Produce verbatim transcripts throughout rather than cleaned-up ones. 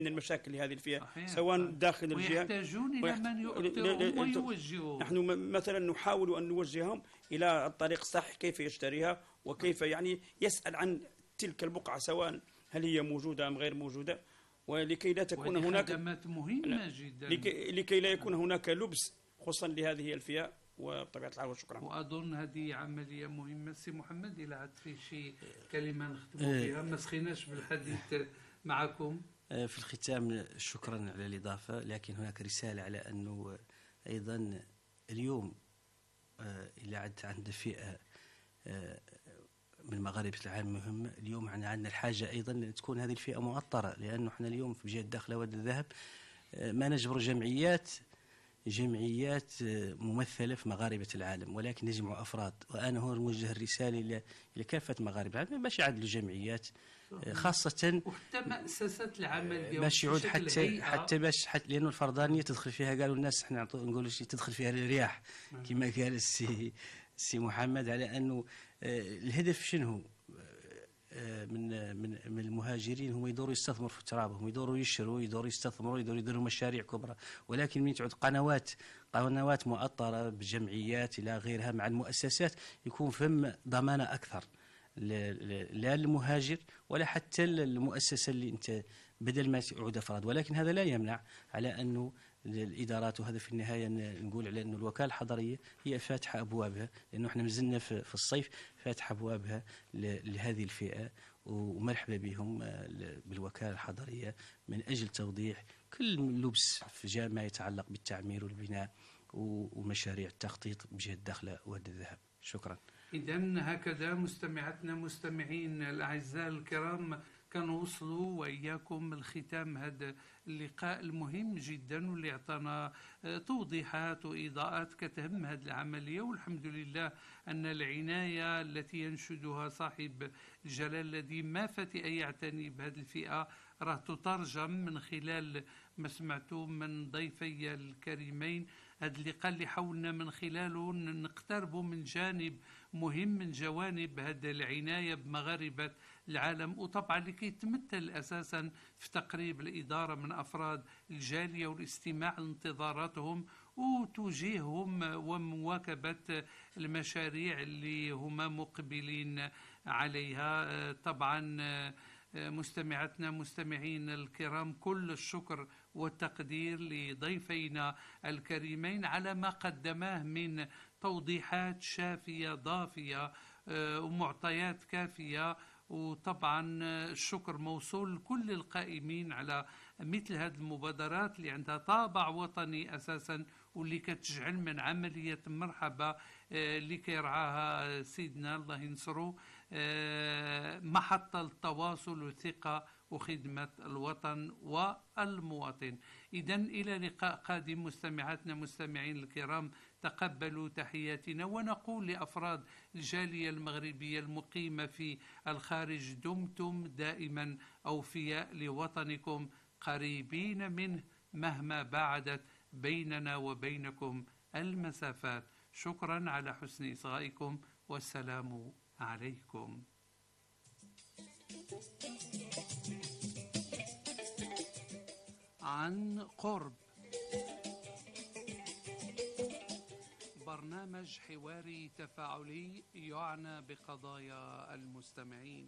من المشاكل لهذه الفئة سواء داخل الجهة ويحتاجون إلى من يؤطرهم ويوجههم. نحن مثلا نحاول أن نوجههم إلى الطريق الصحيح، كيف يشتريها وكيف يعني يسأل عن تلك البقعة سواء هل هي موجودة أم غير موجودة، ولكي لا تكون هناك خدمات مهمة جدا، لكي, لكي لا يكون هناك لبس خصوصا لهذه الفئة وبطبيعة الحال. وشكرا. وأظن هذه عملية مهمة. سي محمد إلى عاد في شيء كلمة نختموا بها، ما سخيناش بالحديث معكم. في الختام شكرا على الإضافة، لكن هناك رسالة على أنه أيضا اليوم إلى عد عند فئة من مغاربة العالم مهمة. اليوم عندنا الحاجة أيضا أن تكون هذه الفئة مؤطرة، لأنه احنا اليوم في جهة الداخل واد الذهب ما نجبر جمعيات جمعيات ممثلة في مغاربة العالم، ولكن نجمع أفراد. وأنا هنا نوجه الرسالة إلى كافة مغاربة العالم باش يعدلوا جمعيات خاصة وحتى مؤسسات العمل باش يعود حتى حتى باش حتى لأنه الفردانية تدخل فيها، قالوا الناس احنا نقولوا شيء تدخل فيها الرياح كما قال السي السي محمد، على أنه الهدف شنو من من من المهاجرين؟ هم يدوروا يستثمروا في ترابهم، يدوروا يشروا، يدوروا يستثمروا، يدوروا يديروا مشاريع كبرى، ولكن من تعود قنوات قنوات مؤطرة بجمعيات إلى غيرها مع المؤسسات يكون فهم ضمانة أكثر لا للمهاجر ولا حتى المؤسسة اللي أنت بدل ما تعود أفراد. ولكن هذا لا يمنع على أنه الإدارات، وهذا في النهاية نقول على أنه الوكالة الحضرية هي فاتحة أبوابها، لأنه احنا مازلنا في الصيف فاتحة أبوابها لهذه الفئة، ومرحبا بهم بالوكالة الحضرية من أجل توضيح كل لبس في ما يتعلق بالتعمير والبناء ومشاريع التخطيط بجهة الداخل واد الذهب. شكرا. إذن هكذا مستمعاتنا مستمعين الأعزاء الكرام، كانوا وصلوا وإياكم الختام هذا اللقاء المهم جدا، واللي اعطانا توضيحات وإضاءات كتهم هذه العملية. والحمد لله أن العناية التي ينشدها صاحب الجلال الذي ما فتئ يعتني بهذه الفئة راه تترجم من خلال ما سمعتوا من ضيفي الكريمين. هذا اللقاء اللي حاولنا من خلاله نقتربوا من جانب مهم من جوانب هذه العناية بمغاربة العالم، وطبعا لكي يتمثل أساسا في تقريب الإدارة من أفراد الجالية والاستماع لانتظاراتهم وتوجيههم ومواكبة المشاريع اللي هما مقبلين عليها. طبعا مستمعاتنا مستمعين الكرام، كل الشكر والتقدير لضيفينا الكريمين على ما قدماه من توضيحات شافية ضافية ومعطيات كافية. وطبعا الشكر موصول لكل القائمين على مثل هذه المبادرات اللي عندها طابع وطني أساسا، واللي كتجعل من عملية مرحبا اللي كيرعاها سيدنا الله ينصره محطة التواصل والثقة وخدمة الوطن والمواطن. إذن إلى لقاء قادم مستمعاتنا مستمعين الكرام، تقبلوا تحياتنا، ونقول لأفراد الجالية المغربية المقيمة في الخارج: دمتم دائما أوفياء لوطنكم قريبين منه مهما بعدت بيننا وبينكم المسافات. شكرا على حسن إصغائكم، والسلام عليكم. عن قرب، برنامج حواري تفاعلي يعنى بقضايا المستمعين.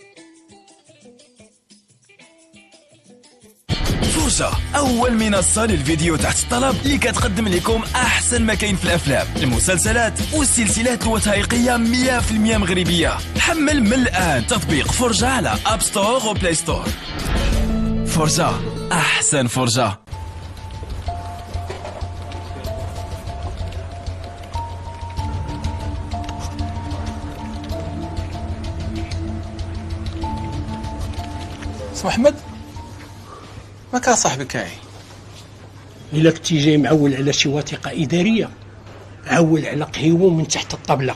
فرجة، أول منصة للفيديو تحت الطلب اللي كتقدم لكم أحسن ما كاين في الأفلام، المسلسلات والسلسلات الوثائقية مية بالمية مغربية. حمل من الآن تطبيق فرجة على أب ستور وبلاي ستور. فرجة، أحسن فرجة. سي محمد، ما كان صاحبك كاين؟ إلا كنتي جاي معول على شي وثيقة إدارية، عول على قهيوه من تحت الطبلة.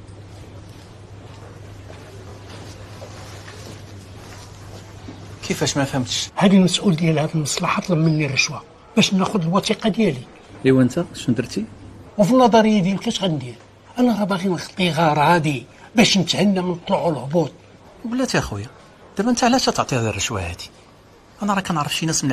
كيفاش ما فهمتش؟ هذه المسؤول ديال هذه المصلحة طلب مني الرشوة باش ناخذ الوثيقة ديالي. ايوا انت شنو درتي؟ وفي النظرية ديالك اش غندير؟ انا راه باغي نخطي غراضي باش نتهنى من الطلوع والهبوط. بلاتي اخويا، دابا انت علاش تعطي هذه الرشوة هذه؟ انا راه كنعرف شي ناس من